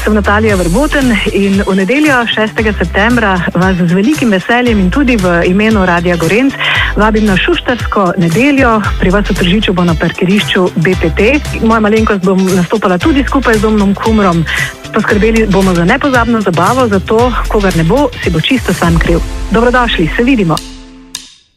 Sem Natalija Verboten in v nedeljo 6. septembra vas z velikim veseljem in tudi v imenu Radia Gorenc vabim na šuštarsko nedeljo. Pri vas v Tržiču bo na parkirišču BPT. Moja malenkost bom nastopala tudi skupaj z Domnom Kumrom. Poskrbeli bomo za nepozabno zabavo, zato kogar ne bo, si bo čisto sam kriv. Dobrodošli, se vidimo.